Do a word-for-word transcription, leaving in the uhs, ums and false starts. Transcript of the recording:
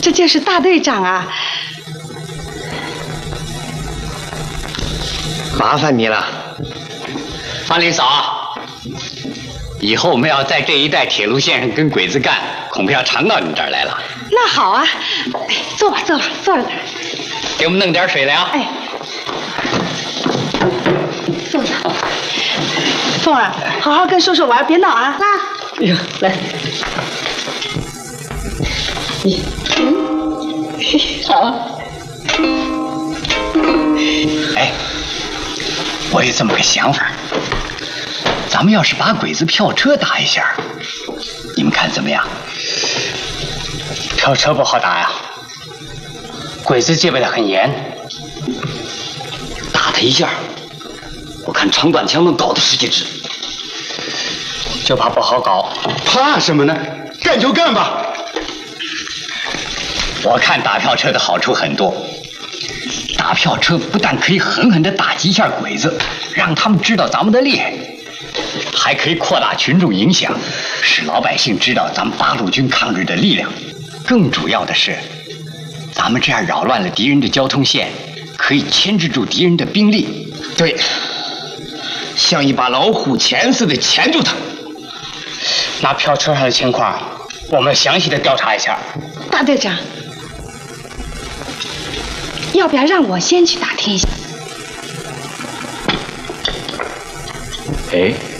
这就是大队长啊！ 麻烦你了， 范林嫂。以后我们要在这一带铁路线上跟鬼子干，恐怕要常到你这儿来了。 那好啊，哎，坐吧，坐吧，坐着。 给我们弄点水来啊！ 哎，坐着。凤儿，好好跟叔叔玩，别闹啊！拉。 哎呀，来。你， 嗯，好。 哎，我有这么个想法，咱们要是把鬼子票车打一下，你们看怎么样？ 票车不好打呀，鬼子戒备的很严。 打他一下，我看长短枪能搞得十几支。 就怕不好搞。 怕什么呢？干就干吧。 我看打票车的好处很多。打票车不但可以狠狠地打击一下鬼子，让他们知道咱们的厉害，还可以扩大群众影响，使老百姓知道咱们八路军抗日的力量。更主要的是，咱们这样扰乱了敌人的交通线，可以牵制住敌人的兵力。 对，像一把老虎钳似的钳住他。 那票车上的情况，我们详细的调查一下。 大队长，要不要让我先去打听一下？ 哎。